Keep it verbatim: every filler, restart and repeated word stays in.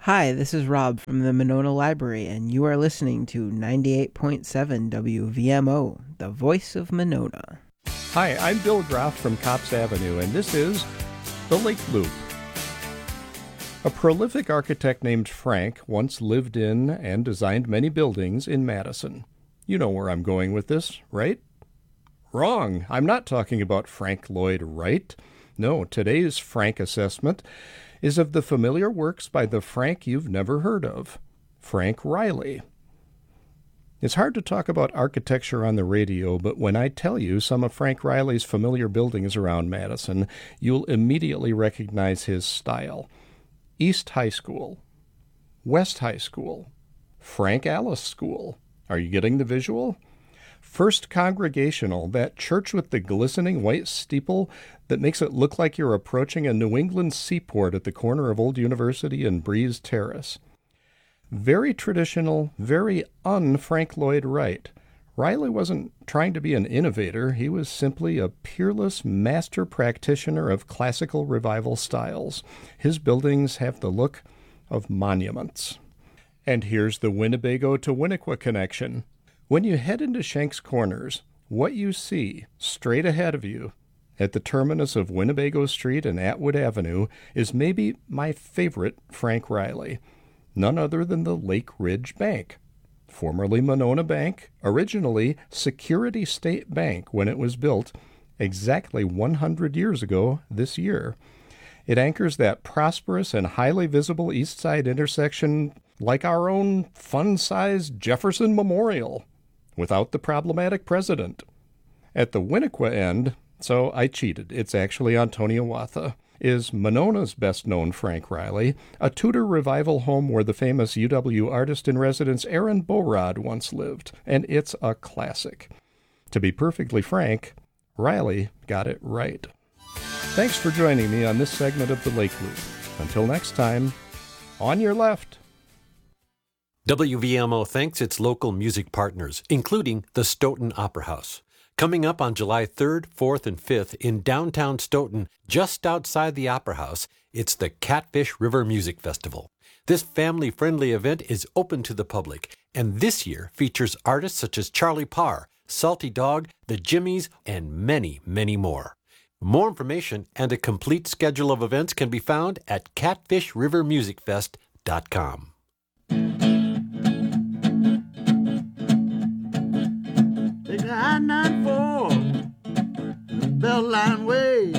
Hi, this is Rob from the Monona Library, and you are listening to ninety-eight point seven W V M O, the voice of Monona. Hi, I'm Bill Groff from Copps Avenue, and this is The Lake Loop. A prolific architect named Frank once lived in and designed many buildings in Madison. You know where I'm going with this, right? Wrong. I'm not talking about Frank Lloyd Wright. No, today's Frank assessment is of the familiar works by the Frank you've never heard of, Frank Riley. It's hard to talk about architecture on the radio, but when I tell you some of Frank Riley's familiar buildings around Madison, you'll immediately recognize his style. East High School, West High School, Frank Alice School. Are you getting the visual? First Congregational, that church with the glistening white steeple that makes it look like you're approaching a New England seaport at the corner of Old University and Breeze Terrace. Very traditional, very un-Frank Lloyd Wright. Riley wasn't trying to be an innovator. He was simply a peerless master practitioner of classical revival styles. His buildings have the look of monuments. And here's the Winnebago to Winnequa connection. When you head into Shanks Corners, what you see straight ahead of you at the terminus of Winnebago Street and Atwood Avenue is maybe my favorite Frank Riley, none other than the Lake Ridge Bank, formerly Monona Bank, originally Security State Bank when it was built exactly one hundred years ago this year. It anchors that prosperous and highly visible East Side intersection like our own fun-sized Jefferson Memorial, without the problematic president. At the Winnequa end, so I cheated, it's actually on Toniawatha, is Monona's best-known Frank Riley, a Tudor revival home where the famous U W artist-in-residence Aaron Borod once lived, and it's a classic. To be perfectly frank, Riley got it right. Thanks for joining me on this segment of The Lake Loop. Until next time, on your left. W V M O thanks its local music partners, including the Stoughton Opera House. Coming up on July third, fourth, and fifth in downtown Stoughton, just outside the Opera House, it's the Catfish River Music Festival. This family-friendly event is open to the public, and this year features artists such as Charlie Parr, Salty Dog, the Jimmies, and many, many more. More information and a complete schedule of events can be found at catfish river music fest dot com. Take the I ninety-four, the Beltline Way.